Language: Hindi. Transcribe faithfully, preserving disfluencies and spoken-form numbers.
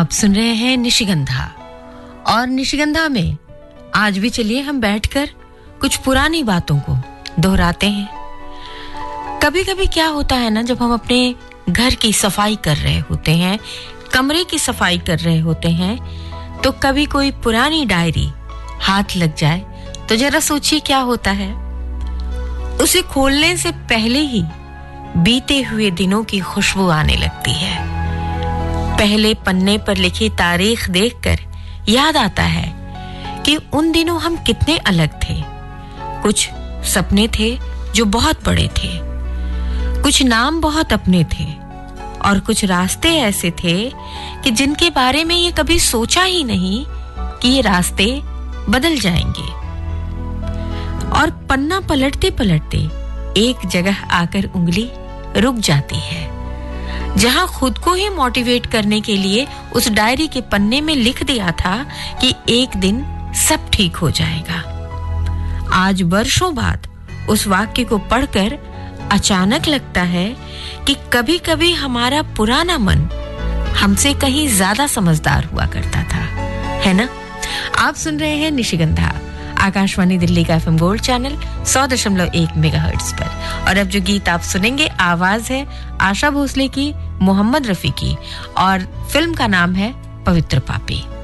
आप सुन रहे हैं निशिगंधा और निशिगंधा में आज भी चलिए हम बैठकर कुछ पुरानी बातों को दोहराते हैं। कभी-कभी क्या होता है ना, जब हम अपने घर की सफाई कर रहे होते हैं, कमरे की सफाई कर रहे होते हैं, तो कभी कोई पुरानी डायरी हाथ लग जाए तो जरा सोचिए क्या होता है। उसे खोलने से पहले ही बीते हुए दिनों की खुशबू आने लगती है। पहले पन्ने पर लिखी तारीख देखकर याद आता है कि उन दिनों हम कितने अलग थे। कुछ सपने थे जो बहुत बड़े थे, कुछ नाम बहुत अपने थे और कुछ रास्ते ऐसे थे कि जिनके बारे में ये कभी सोचा ही नहीं कि ये रास्ते बदल जाएंगे। और पन्ना पलटते पलटते एक जगह आकर उंगली रुक जाती है, जहां खुद को ही मोटिवेट करने के लिए उस डायरी के पन्ने में लिख दिया था कि एक दिन सब ठीक हो जाएगा। आज वर्षों बाद उस वाक्य को पढ़कर अचानक लगता है कि कभी-कभी हमारा पुराना मन हमसे कहीं ज्यादा समझदार हुआ करता था, है ना? आप सुन रहे हैं निशिगंधा, आकाशवाणी दिल्ली का एफएम गोल्ड चैनल सौ दशमलव एक मेगाहर्ट्ज पर। और अब जो गीत आप सुनेंगे, आवाज है आशा भोसले की, मोहम्मद रफी की, और फिल्म का नाम है पवित्र पापी।